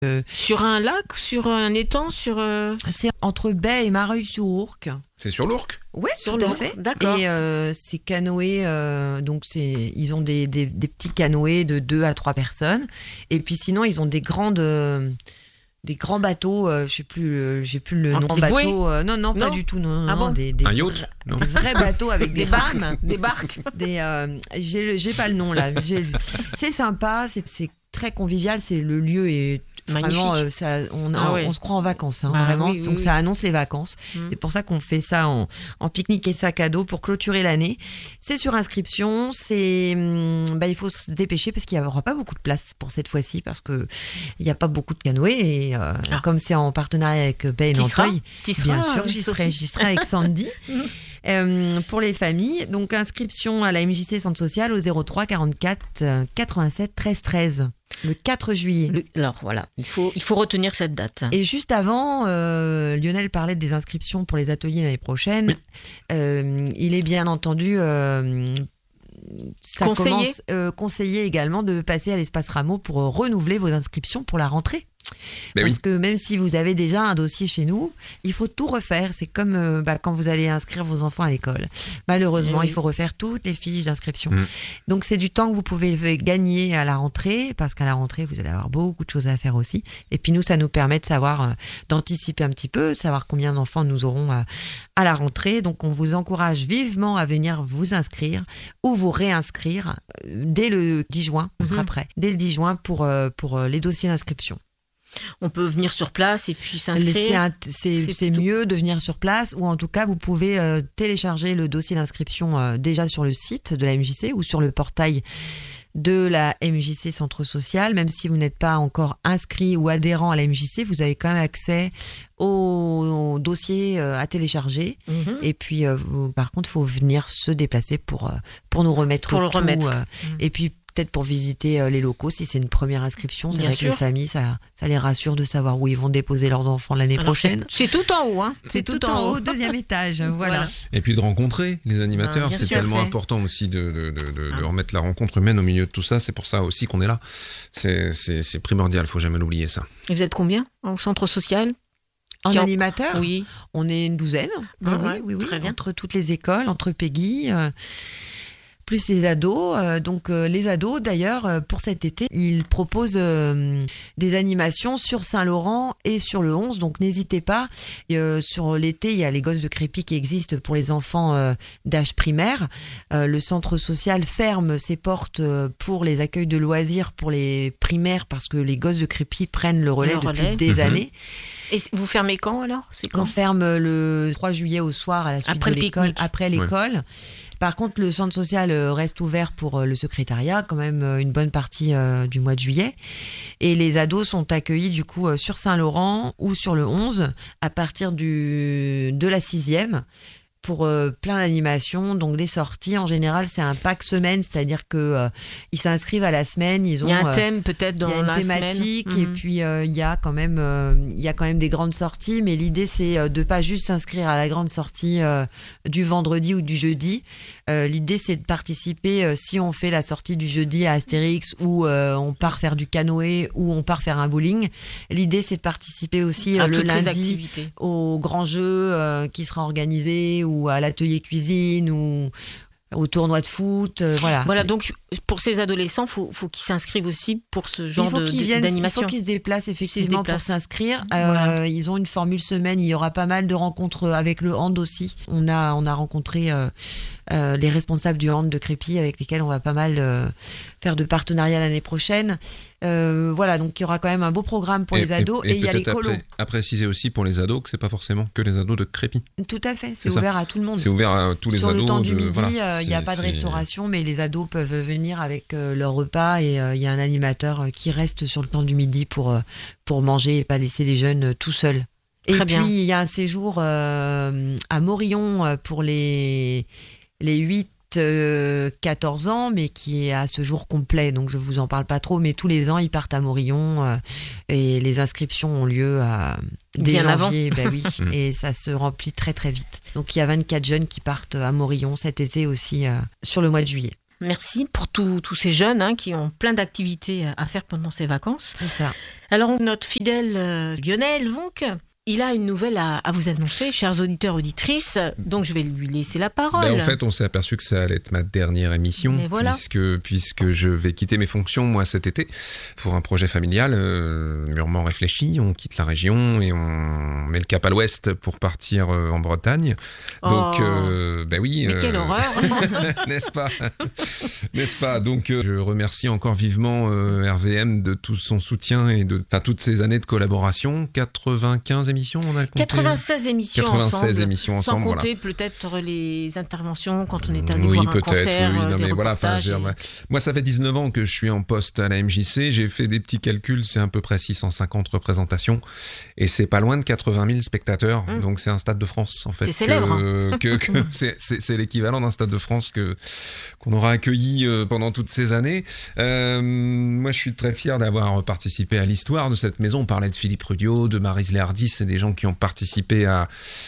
Sur un lac, sur un étang, C'est entre Baie et Mareuil-sur-Ourcq. C'est sur l'Ourcq ? Oui, Sur tout à l'Ourcq, fait. d'accord. Et c'est canoë, donc ils ont des petits canoës de 2 à 3 personnes. Et puis sinon, ils ont des grands bateaux, j'ai plus le nom. Des bouées ? Non, pas du tout. Non, Ah bon Un yacht ? Non. des vrais bateaux avec des rames. Des barques. J'ai pas le nom là. C'est sympa, c'est très convivial. C'est le lieu est vraiment, magnifique. On se croit en vacances, Bah, vraiment. oui, Donc oui. ça annonce les vacances. C'est pour ça qu'on fait ça en pique-nique et sac à dos pour clôturer l'année. C'est sur inscription. Il faut se dépêcher parce qu'il n'y aura pas beaucoup de place pour cette fois-ci parce que il n'y a pas beaucoup de canoës et comme c'est en partenariat avec Baie et Nanteuil, bien sûr, j'y serai avec Sandy. Pour les familles, donc inscription à la MJC Centre Social au 03 44 87 13 13 le 4 juillet. Alors voilà, il faut retenir cette date. Et juste avant, Lionel parlait des inscriptions pour les ateliers l'année prochaine. Il est bien entendu conseillé également de passer à l'espace Rameau pour renouveler vos inscriptions pour la rentrée. Parce que même si vous avez déjà un dossier chez nous, il faut tout refaire. C'est comme quand vous allez inscrire vos enfants à l'école. Malheureusement, il faut refaire toutes les fiches d'inscription. Donc c'est du temps que vous pouvez gagner à la rentrée, parce qu'à la rentrée, vous allez avoir beaucoup de choses à faire aussi. Et puis nous, ça nous permet de savoir, d'anticiper un petit peu, de savoir combien d'enfants nous aurons à la rentrée. Donc on vous encourage vivement à venir vous inscrire ou vous réinscrire dès le 10 juin. On sera prêt. Dès le 10 juin pour les dossiers d'inscription. On peut venir sur place et puis s'inscrire. C'est mieux de venir sur place, ou en tout cas vous pouvez télécharger le dossier d'inscription déjà sur le site de la MJC ou sur le portail de la MJC Centre Social. Même si vous n'êtes pas encore inscrit ou adhérent à la MJC, vous avez quand même accès au dossier à télécharger. Et puis par contre il faut venir se déplacer pour nous remettre tout. Et puis peut-être pour visiter les locaux si c'est une première inscription. C'est vrai que les familles, ça les rassure de savoir où ils vont déposer leurs enfants l'année prochaine. C'est tout en haut, hein. C'est tout en haut, deuxième étage. Voilà. Et puis de rencontrer les animateurs, c'est tellement important aussi de remettre la rencontre humaine au milieu de tout ça. C'est pour ça aussi qu'on est là. C'est primordial, faut jamais l'oublier ça. Et vous êtes combien au centre social ? En animateur, oui. On est une douzaine. Oui. Très bien. Entre toutes les écoles, entre Peggy, plus les ados. Donc les ados, d'ailleurs, pour cet été, ils proposent des animations sur Saint-Laurent et sur le 11. Donc n'hésitez pas. Sur l'été, il y a les gosses de Crépy qui existent pour les enfants d'âge primaire. Le centre social ferme ses portes pour les accueils de loisirs pour les primaires parce que les gosses de Crépy prennent le relais depuis des années. Et vous fermez quand alors ? C'est quand ? On ferme le 3 juillet au soir à la suite de l'école, après l'école. Ouais. Par contre, le centre social reste ouvert pour le secrétariat, quand même une bonne partie du mois de juillet. Et les ados sont accueillis du coup sur Saint-Laurent ou sur le 11 à partir de la 6e. Pour plein d'animations, donc des sorties. En général, c'est un pack semaine, c'est-à-dire que ils s'inscrivent à la semaine. Il y a un thème peut-être dans la semaine. Il y a une thématique et puis il y a quand même des grandes sorties. Mais l'idée, c'est de pas juste s'inscrire à la grande sortie du vendredi ou du jeudi. L'idée, c'est de participer. Si on fait la sortie du jeudi à Astérix ou on part faire du canoë ou on part faire un bowling, l'idée, c'est de participer aussi le lundi au grand jeu qui sera organisé ou à l'atelier cuisine ou au tournoi de foot, voilà. Voilà, donc pour ces adolescents, faut qu'ils s'inscrivent aussi pour ce genre d'animation. Il faut qu'ils se déplacent effectivement pour s'inscrire. Ils ont une formule semaine, il y aura pas mal de rencontres avec le hand aussi. On a rencontré les responsables du hand de Crépy avec lesquels on va pas mal faire de partenariats l'année prochaine. Voilà, donc il y aura quand même un beau programme pour les ados et il y a les colos. À préciser aussi pour les ados que c'est pas forcément que les ados de Crépy. Tout à fait, c'est ouvert à tout le monde. C'est ouvert à tous les ados. Sur le temps du midi, il n'y a pas de restauration, mais les ados peuvent venir avec leur repas et il y a un animateur qui reste sur le temps du midi pour manger et pas laisser les jeunes tout seuls. Et puis il y a un séjour à Morillon pour les 8-14 ans, mais qui est à ce jour complet, donc je vous en parle pas trop, mais tous les ans ils partent à Morillon et les inscriptions ont lieu dès janvier, oui, et ça se remplit très très vite. Donc il y a 24 jeunes qui partent à Morillon cet été aussi sur le mois de juillet. Merci pour tous ces jeunes qui ont plein d'activités à faire pendant ces vacances. C'est ça. Alors, notre fidèle Lionel Vonck, il a une nouvelle à vous annoncer, chers auditeurs, auditrices. Donc, je vais lui laisser la parole. En fait, on s'est aperçu que ça allait être ma dernière émission, voilà. puisque je vais quitter mes fonctions, moi, cet été, pour un projet familial mûrement réfléchi. On quitte la région et on met le cap à l'ouest pour partir en Bretagne. Donc, oui. Mais quelle horreur N'est-ce pas Donc, je remercie encore vivement RVM de tout son soutien et de toutes ces années de collaboration. 95 émissions, on a compté. 96 émissions 96 ensemble. Émissions ensemble, sans compter peut-être les interventions quand on est allé voir un concert, des reportages. Moi, ça fait 19 ans que je suis en poste à la MJC. J'ai fait des petits calculs, c'est à peu près 650 représentations. Et c'est pas loin de 80 000 spectateurs. Donc, c'est un stade de France, en fait. C'est célèbre. C'est l'équivalent d'un stade de France qu'on aura accueilli pendant toutes ces années. Moi, je suis très fier d'avoir participé à l'histoire de cette maison. On parlait de Philippe Rudio, de Maryse Léardis, c'est des gens qui ont participé ils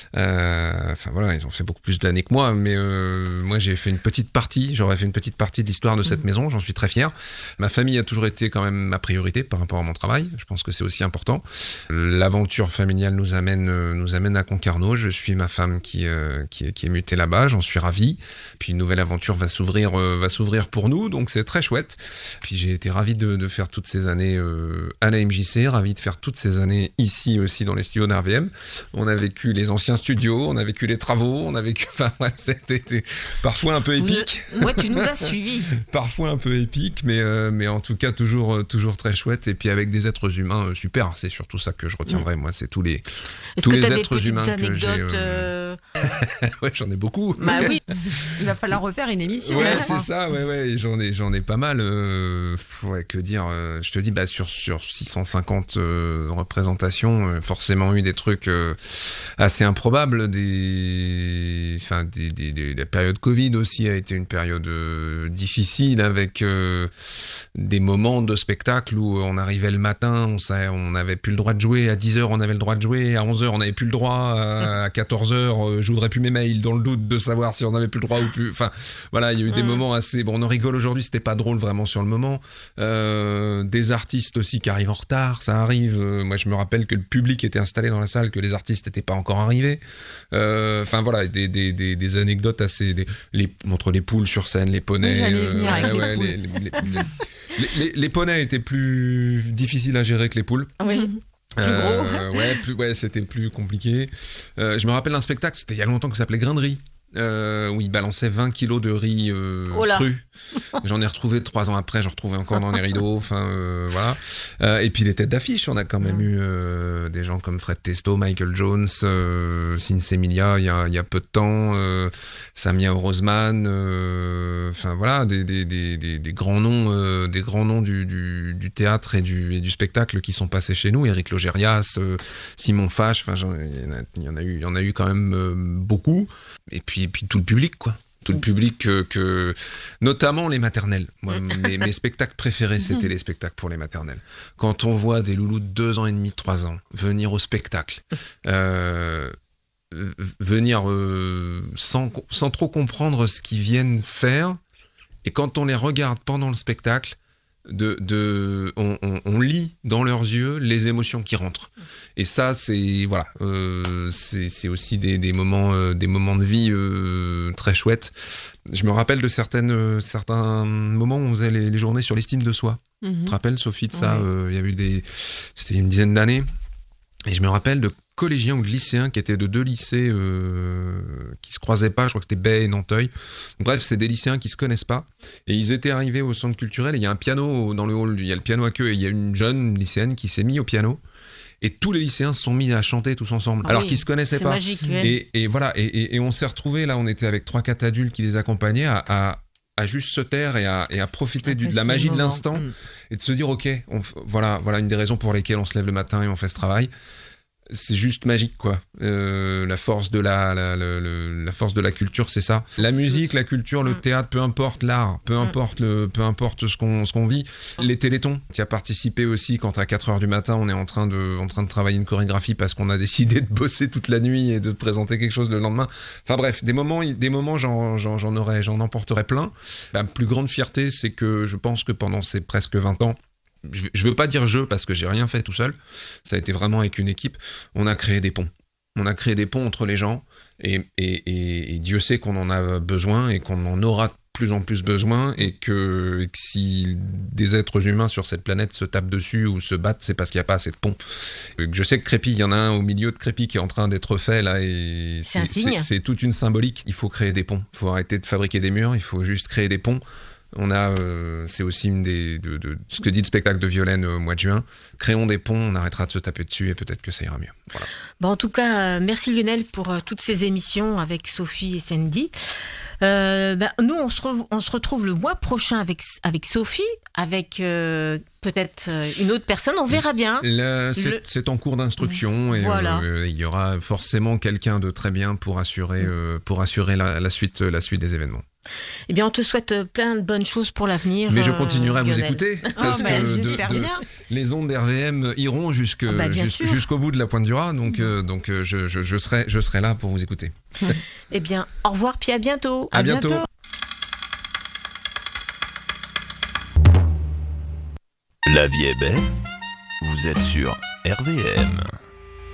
ont fait beaucoup plus d'années que moi, mais moi j'aurais fait une petite partie de l'histoire de cette maison, j'en suis très fier. Ma famille a toujours été quand même ma priorité par rapport à mon travail, je pense que c'est aussi important. L'aventure familiale nous amène à Concarneau, je suis ma femme qui est mutée là-bas, j'en suis ravi. Puis une nouvelle aventure va s'ouvrir pour nous, donc c'est très chouette. Puis j'ai été ravi de faire toutes ces années à la MJC, ravi de faire toutes ces années ici aussi dans les studios d'RVM. On a vécu les anciens studios, on a vécu les travaux, on a vécu... c'était parfois un peu épique. Ouais, tu nous as suivis. Parfois un peu épique, mais en tout cas toujours très chouette. Et puis avec des êtres humains super. C'est surtout ça que je retiendrai, moi. C'est tous les êtres humains que j'ai... Ouais, j'en ai beaucoup. Bah oui, il va falloir refaire une émission. Ouais, c'est ça, ouais. J'en ai pas mal. Que dire je te dis, sur 650 représentations, forcément eu des trucs assez improbables. La période Covid aussi a été une période difficile avec des moments de spectacle où on arrivait le matin, on n'avait plus le droit de jouer. À 10h, on avait le droit de jouer. À 11h, on n'avait plus le droit. À 14h, j'ouvrais plus mes mails dans le doute de savoir si on n'avait plus le droit ou plus. Enfin, voilà, il y a eu des moments assez... Bon, on en rigole aujourd'hui, c'était pas drôle vraiment sur le moment. Des artistes aussi qui arrivent en retard, ça arrive. Moi, je me rappelle que le public était installé dans la salle, que les artistes n'étaient pas encore arrivés. Voilà, des anecdotes assez... Entre les poules sur scène, les poneys... Les poneys étaient plus difficiles à gérer que les poules. Oui. Plus gros. C'était plus compliqué. Je me rappelle d'un spectacle, c'était il y a longtemps, qui s'appelait Grain de riz. Où il balançait 20 kilos de riz cru. J'en ai retrouvé 3 ans après, j'en retrouvais encore dans les rideaux. Voilà. Et puis les têtes d'affiche, on a quand même eu des gens comme Fred Testo, Michael Jones, Sinsemilia il y a peu de temps, Samia Orozman, voilà, des grands noms du théâtre et du spectacle qui sont passés chez nous. Éric Logérias, Simon Fache, il y en a eu quand même beaucoup. Et puis tout le public, quoi. Tout le public, notamment les maternelles. Moi, mes spectacles préférés, c'était les spectacles pour les maternelles. Quand on voit des loulous de 2 ans et demi, 3 ans venir au spectacle, venir sans trop comprendre ce qu'ils viennent faire, et quand on les regarde pendant le spectacle, on lit dans leurs yeux les émotions qui rentrent. Et ça, c'est voilà, c'est aussi des moments de vie très chouettes. Je me rappelle de certains moments où on faisait les journées sur l'estime de soi. Tu te rappelles, Sophie, de ça? Il y a eu c'était une dizaine d'années. Et je me rappelle de collégiens ou de lycéens qui étaient de 2 lycées qui se croisaient pas, je crois que c'était Baie et Nanteuil. Bref, c'est des lycéens qui se connaissent pas. Et ils étaient arrivés au centre culturel et il y a un piano dans le hall, il y a le piano à queue et il y a une jeune lycéenne qui s'est mise au piano. Et tous les lycéens se sont mis à chanter tous ensemble, alors qu'ils se connaissaient pas. Magique, ouais. Et voilà, et on s'est retrouvés là, on était avec 3-4 adultes qui les accompagnaient à juste se taire et à profiter de la magie de l'instant et de se dire ok, voilà une des raisons pour lesquelles on se lève le matin et on fait ce travail. c'est juste magique, quoi. La force de la force de la culture, c'est ça. La musique, la culture, le théâtre, peu importe l'art, peu importe ce qu'on vit. Les télétons, tu as participé aussi quand à 4h du matin, on est en train de travailler une chorégraphie parce qu'on a décidé de bosser toute la nuit et de présenter quelque chose le lendemain. Enfin bref, des moments j'en emporterai plein. La plus grande fierté, c'est que je pense que pendant ces presque 20 ans, je veux pas dire parce que j'ai rien fait tout seul, ça a été vraiment avec une équipe, on a créé des ponts. On a créé des ponts entre les gens et Dieu sait qu'on en a besoin et qu'on en aura de plus en plus besoin et que si des êtres humains sur cette planète se tapent dessus ou se battent, c'est parce qu'il n'y a pas assez de ponts. Je sais que Crépy, il y en a un au milieu de Crépy qui est en train d'être fait là et c'est toute une symbolique. Il faut créer des ponts, il faut arrêter de fabriquer des murs, il faut juste créer des ponts. C'est aussi une de ce que dit le spectacle de Violaine au mois de juin. Créons des ponts, on arrêtera de se taper dessus et peut-être que ça ira mieux. Voilà. En tout cas, merci Lionel pour toutes ces émissions avec Sophie et Sandy. Nous, on se retrouve le mois prochain avec Sophie, avec peut-être une autre personne, on verra bien. C'est en cours d'instruction et voilà. Il y aura forcément quelqu'un de très bien pour assurer la suite des événements. Eh bien, on te souhaite plein de bonnes choses pour l'avenir. Mais je continuerai à vous Lionel. Écouter parce que j'espère bien. Les ondes d'RVM iront jusqu'au bout de la Pointe du Raz, donc je serai là pour vous écouter. Eh bien, au revoir, puis à bientôt. À bientôt. La vie est belle, vous êtes sur RVM.